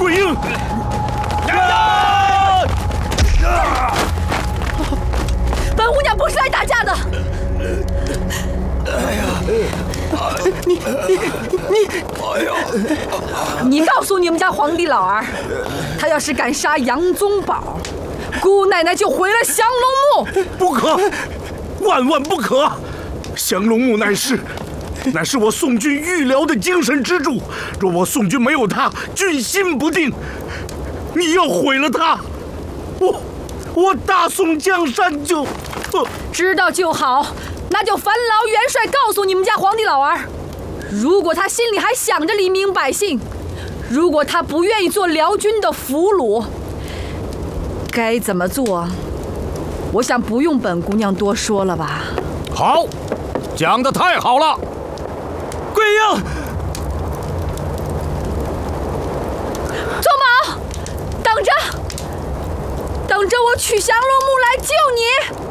桂英！ 本姑娘不是来打架的。你告诉你们家皇帝老儿，他要是敢杀杨宗保，姑奶奶就毁了降龙墓。 不可，万万不可！降龙墓乃是我宋军御辽的精神支柱，若我宋军没有它，军心不定。你要毁了它，我大宋江山就…… 知道就好，那就烦劳元帅告诉你们家皇帝老儿，如果他心里还想着黎民百姓，如果他不愿意做辽军的俘虏，该怎么做？我想不用本姑娘多说了吧。 好，讲得太好了。 桂英， 宗保，等着，等着我取降龙墓来救你。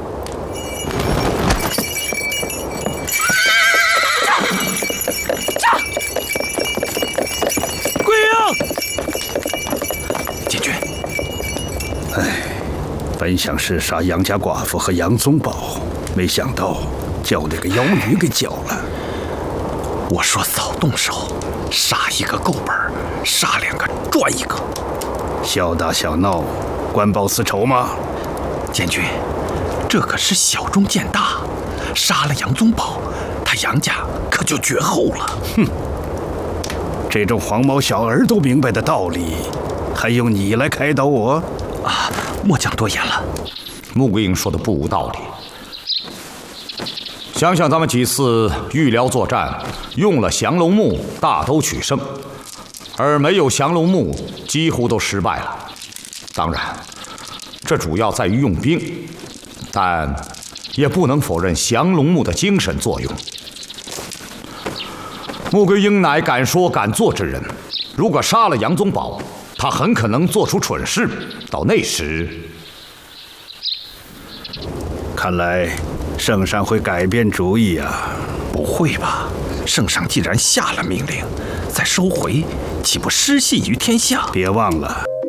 桂英， 监军， 本想是杀杨家寡妇和杨宗保，没想到叫那个妖女给搅了。 我说早动手，杀一个够本，杀两个赚一个。 小打小闹，官报私仇吗？ 监军，这可是小中见大，杀了杨宗保，他杨家可就绝后了。 哼，这种黄毛小儿都明白的道理，还用你来开导我？ 啊，末将多言了。穆桂英说的不无道理。想想咱们几次御辽作战，用了降龙木，大都取胜，而没有降龙木，几乎都失败了。当然，这主要在于用兵，但也不能否认降龙木的精神作用。穆桂英乃敢说敢做之人，如果杀了杨宗保，他很可能做出蠢事，到那时， 看来圣上会改变主意啊！ 不会吧？圣上既然下了命令，再收回，岂不失信于天下？ 别忘了，